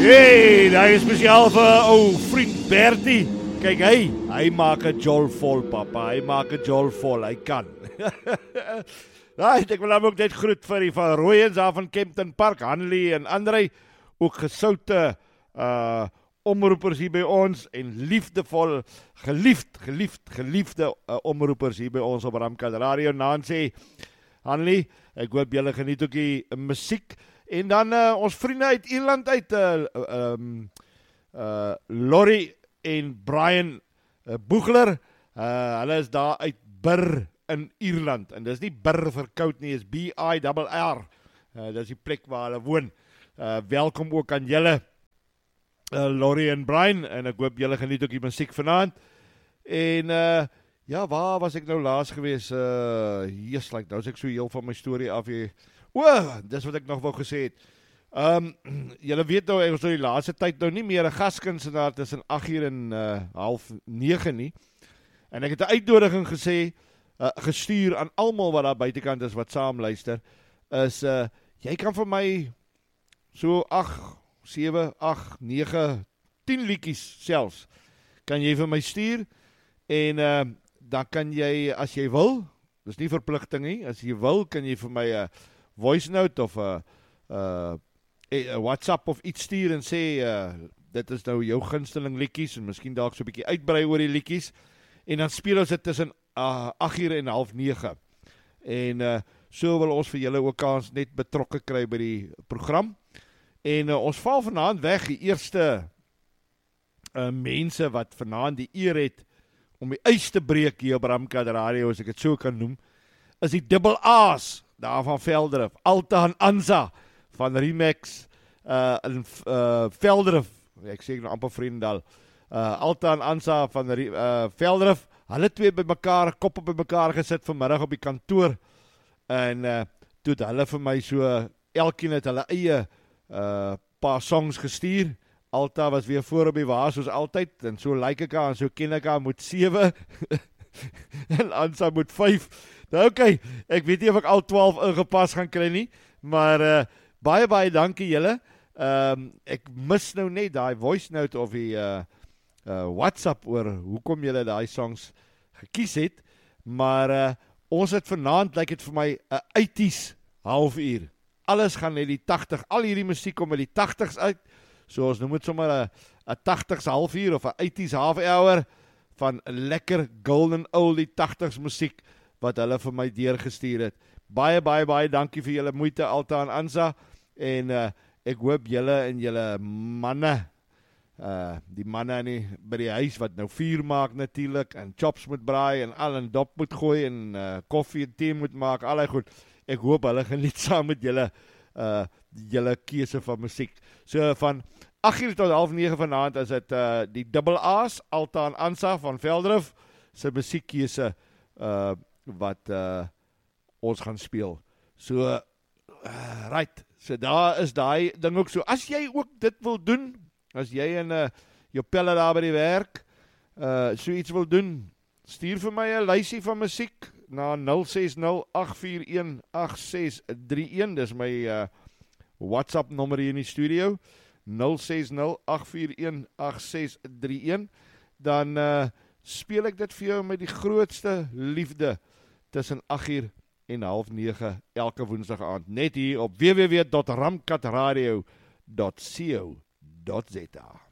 Hey, daar is spesiaal vir ou vriend Bertie. Kyk, hy maak 'n jol vol, papa. Hy maak 'n jol vol, hy kan. Right, ek wil hom ook net groet vir die van Rooyens af van Kempton Park, Hanley en Andrei, ook gesoute omroepers hier by ons en liefdevol, geliefde omroepers hier by ons op Ramkat Radio. Nancy, Hanley, ek hoop julle geniet ook die musiek. En dan ons vriende uit Ierland uit, Laurie en Brian Boegler, hulle is daar uit Birr in Ierland, en dis nie Birr vir koud nie, is B-I-R-R, dis die plek waar hulle woon. Welkom ook aan julle, Laurie en Brian, en ek hoop julle geniet ook die musiek vanaand. En ja, waar was ek nou laas gewees? Like, nou is ek so heel van my storie af hier. Dis wat ek nog wou gesê het. Julle weet nou, ons nou die laaste tyd nou nie meer 'n gaskunstenaar tussen 8:00 en 8:30 nie. En ek het 'n uitnodiging gestuur aan almal wat daar buitekant is wat saam luister, is jy kan vir my so 8, 7, 8, 9, 10 liedjies selfs, kan jy vir my stuur, en dan kan jy, as jy wil, dis nie verpligting nie, as jy wil, kan jy vir my voice note of WhatsApp of iets stuur en sê, dit is nou jou gunsteling liedjies, en miskien dalk so 'n bietjie uitbrei oor die liedjies, en dan speel ons dit tussen 8:00 en 8:30. En so wil ons vir julle ook kans net betrokke kry by die program. En ons val vanaand weg, die eerste mense wat vanaand die eer het om die ys te breek hier op Ramkat Radio, as ek het so kan noem, is die Double A's daar van Veldrif, Alta en Ansa van Remax in Veldrif, ek sê nou amper Vriendal, Alta en Ansa van Veldrif, hulle twee by mekaar, koppe by mekaar gesit vanmiddag op die kantoor, en toe het hulle vir my so, elkeen het hulle eie paar songs gestuur. Alta was weer voor op die waar soos altyd, en so like ek haar, en so ken ek haar moet 7, en Ansa moet 5. Nou oké, ek weet nie of ek al 12 ingepas gaan kry nie, maar baie dankie julle. Ek mis nou net die voice note of die WhatsApp oor hoekom julle die songs gekies het, maar ons het vanaand, lyk het vir my, 'n 80s halfuur. Alles gaan net die 80, al hierdie musiek kom met die 80s uit, so ons noem het sommer 'n 80s halfuur of 'n 80s half hour van lekker golden oldie 80s musiek wat hulle vir my deurgestuur het. Baie dankie vir julle moeite, Alta en Ansa, en ek hoop julle en julle manne, die manne by die huis wat nou vuur maak natuurlik, en chops moet braai, en al in dop moet gooi, en koffie en thee moet maak, allei goed. Ek hoop hulle geniet saam met julle, julle keuse van musiek. So van 8:00 tot 8:30 vanaand is dit die Double A's, Alta en Ansa van Veldrif, se musiekkeuse wat ons gaan speel. So, right, so daar is die ding ook so. As jy ook dit wil doen, as jy en jou pelle daar by die werk, so iets wil doen, stuur vir my 'n lysie van musiek na 060-841-8631, dis my WhatsApp nommer hier in die studio, 060-841-8631, dan speel ek dit vir jou met die grootste liefde, tussen 8:00 en 8:30 elke woensdag aand, net hier op www.ramkatradio.co.za.